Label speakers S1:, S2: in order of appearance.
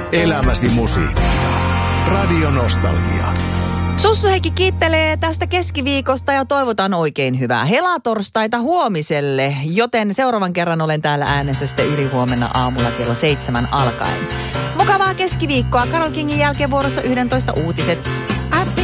S1: Elämäsi musiikkia. Radio Nostalgia.
S2: Sussu Heikki kiittelee tästä keskiviikosta ja toivotan oikein hyvää helatorstaita huomiselle, joten seuraavan kerran olen täällä äänessä sitten ylihuomenna aamulla kello 7 alkaen. Mukavaa keskiviikkoa. Carole Kingin jälkeen vuorossa 11 uutiset.